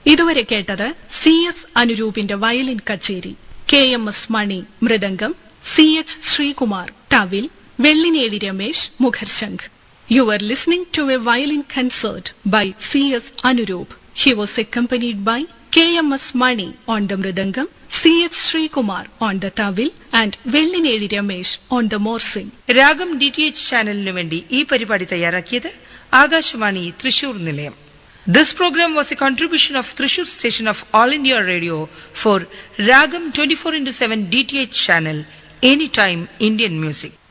ഇതുവരെ കേട്ടത് CS അനുരൂപിന്റെ violin കച്ചേരി, KMS money mridangam, CH Sreekumar thavil, Vellinezhi Ramesh മുഖർശംഖ്. You were listening to a violin concert by CS Anuroop. He was accompanied by KMS Mani on the mridangam, CH Srikumar on the tawil and Vellineri Ramesh on the morsing. രാഗം DTH ചാനലിനു വേണ്ടി ഈ പരിപാടി തയ്യാറാക്കിയത് ആകാശവാണി തൃശൂർ നിലയം. This program was a contribution of Thrissur station of All India Radio for Ragam 24/7 DTH channel, anytime Indian music.